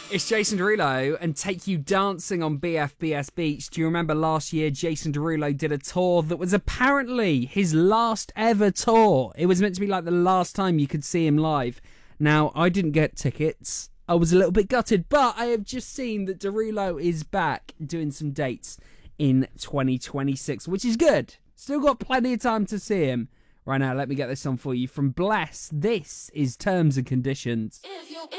It's Jason Derulo and Take You Dancing on BFBS Beach. Do you remember last year Jason Derulo did a tour that was apparently his last ever tour? It was meant to be like the last time you could see him live. Now, I didn't get tickets. I was a little bit gutted, but I have just seen that Derulo is back doing some dates in 2026, which is good. Still got plenty of time to see him. Right now, let me get this on for you from Bless. This is Terms and Conditions.